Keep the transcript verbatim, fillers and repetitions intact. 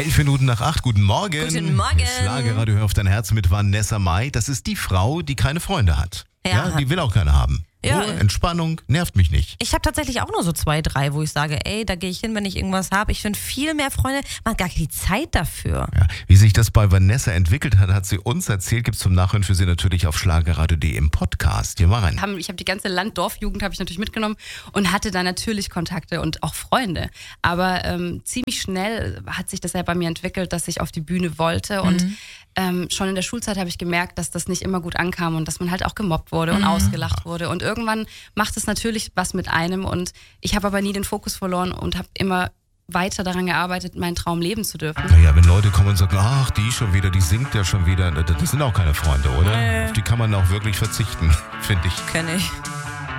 Elf Minuten nach acht, guten Morgen. Guten Morgen. Schlagerradio, hör auf dein Herz mit Vanessa Mai. Das ist die Frau, die keine Freunde hat. Ja. Ja, die will auch keine haben. Ja. Ruhe, Entspannung, nervt mich nicht. Ich habe tatsächlich auch nur so zwei, drei, wo ich sage, ey, da gehe ich hin, wenn ich irgendwas habe. Ich finde viel mehr Freunde, man hat gar keine Zeit dafür. Ja, wie sich das bei Vanessa entwickelt hat, hat sie uns erzählt. Gibt's zum Nachhören für Sie natürlich auf schlagerradio punkt de im Podcast. Hier mal rein. Ich habe die ganze Land-Dorf-Jugend habe ich natürlich mitgenommen und hatte da natürlich Kontakte und auch Freunde. Aber ähm, ziemlich schnell hat sich das ja bei mir entwickelt, dass ich auf die Bühne wollte. Und Mhm. ähm, schon in der Schulzeit habe ich gemerkt, dass das nicht immer gut ankam und dass man halt auch gemobbt wurde und Mhm. ausgelacht wurde. Und irgendwann macht es natürlich was mit einem. Und ich habe aber nie den Fokus verloren und habe immer weiter daran gearbeitet, meinen Traum leben zu dürfen. Naja, wenn Leute kommen und sagen, ach, die schon wieder, die singt ja schon wieder, das sind auch keine Freunde, oder? Nee. Auf die kann man auch wirklich verzichten, finde ich. Kenn ich.